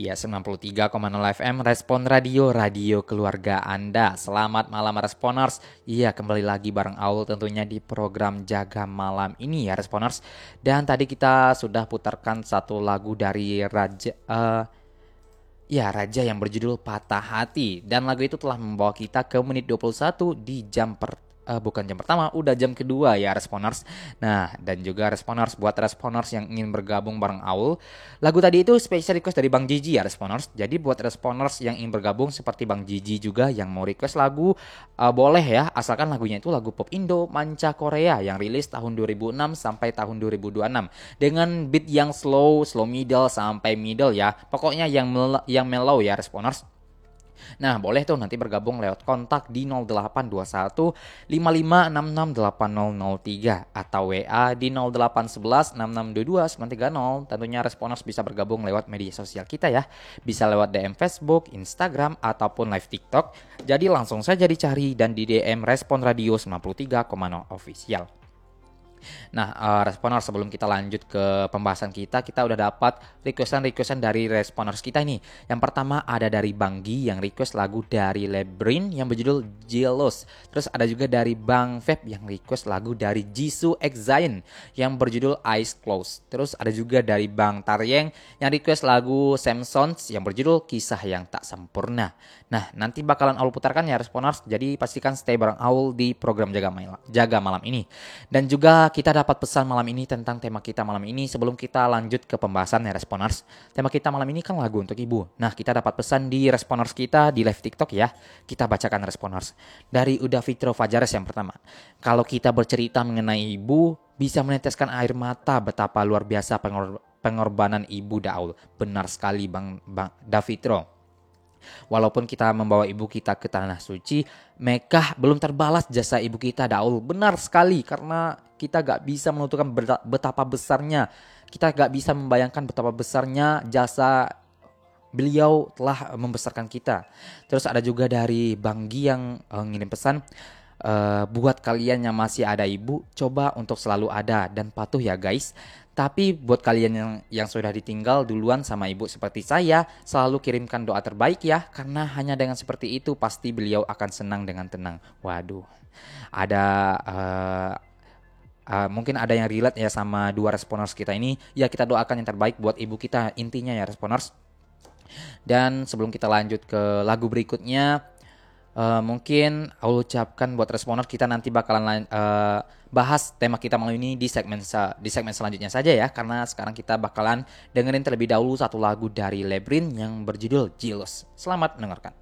Iya, 93,0 FM Respon Radio, radio keluarga Anda. Selamat malam Responers. Iya, kembali lagi bareng Aul tentunya di program Jaga Malam ini ya Responers. Dan tadi kita sudah putarkan satu lagu dari Raja yang berjudul Patah Hati. Dan lagu itu telah membawa kita ke menit 21 di bukan jam pertama, udah jam kedua ya Responers. Nah, dan juga Responers, buat Responers yang ingin bergabung bareng Aul, lagu tadi itu spesial request dari Bang Jiji ya Responers. Jadi buat Responers yang ingin bergabung seperti Bang Jiji juga yang mau request lagu, boleh ya, asalkan lagunya itu lagu pop Indo manca Korea yang rilis tahun 2006 sampai tahun 2026 dengan beat yang slow middle sampai middle ya. Pokoknya yang mellow ya Responers. Nah, boleh tuh nanti bergabung lewat kontak di 0821 55668003 atau WA di 0811 6622 930. Tentunya Responers bisa bergabung lewat media sosial kita ya. Bisa lewat DM Facebook, Instagram ataupun live TikTok. Jadi langsung saja dicari dan di DM Respon Radio 93,0 official. Nah, Responers, sebelum kita lanjut ke pembahasan kita udah dapat requestan dari Responers kita ini. Yang pertama ada dari Bang Gi yang request lagu dari Lebrin yang berjudul Jealous. Terus ada juga dari Bang Feb yang request lagu dari Jisoo X Zion yang berjudul Eyes Closed. Terus ada juga dari Bang Taryeng yang request lagu Samsons yang berjudul Kisah yang Tak Sempurna. Nah, nanti bakalan Aul putarkan ya Responers. Jadi pastikan stay bareng Aul di program Jaga Malam ini. Dan juga kita dapat pesan malam ini tentang tema kita malam ini. Sebelum kita lanjut ke pembahasan ya Responers, tema kita malam ini kan lagu untuk ibu. Nah, kita dapat pesan di Responers kita di live TikTok ya. Kita bacakan Responers. Dari Uda Fitro Fajares yang pertama. Kalau kita bercerita mengenai ibu, bisa meneteskan air mata betapa luar biasa pengorbanan ibu Daul. Benar sekali Bang Davitro. Walaupun kita membawa ibu kita ke tanah suci, Mekah belum terbalas jasa ibu kita Daul. Benar sekali, karena kita gak bisa menentukan betapa besarnya. Kita gak bisa membayangkan betapa besarnya jasa beliau telah membesarkan kita. Terus ada juga dari Bang Gi yang ngirim pesan, buat kalian yang masih ada ibu, coba untuk selalu ada dan patuh ya guys. Tapi buat kalian yang sudah ditinggal duluan sama ibu seperti saya, selalu kirimkan doa terbaik ya, karena hanya dengan seperti itu pasti beliau akan senang dengan tenang. Waduh, ada mungkin ada yang relate ya sama dua Responers kita ini. Ya, kita doakan yang terbaik buat ibu kita, intinya ya Responers. Dan sebelum kita lanjut ke lagu berikutnya, mungkin aku ucapkan buat Responer, kita nanti bakalan bahas tema kita malam ini di segmen selanjutnya saja ya, karena sekarang kita bakalan dengerin terlebih dahulu satu lagu dari Lebrin yang berjudul Jealous. Selamat mendengarkan.